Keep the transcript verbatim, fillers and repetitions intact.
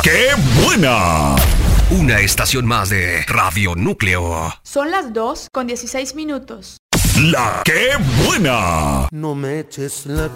¡Qué buena! Una estación más de Radio Núcleo. Son las dos con dieciséis minutos. ¡La Qué buena! No me eches la